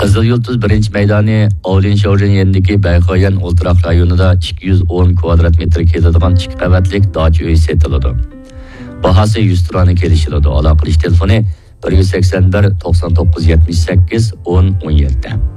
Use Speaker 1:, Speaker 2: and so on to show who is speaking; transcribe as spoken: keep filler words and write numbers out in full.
Speaker 1: Qizil Yulduz birinchi maydoni Ovlin Shoujin yendagi Bayxoyan o'ltiraq rayonida ikki yuz o'n kvadrat metr keladigan ikki qavatlik dacha uy sotiladi. Bahası yüz turanı kelishiladi. Aloqa qilish telefoni bir sakson bir to'qson to'qqiz yetmish sakkiz o'n o'n yetti.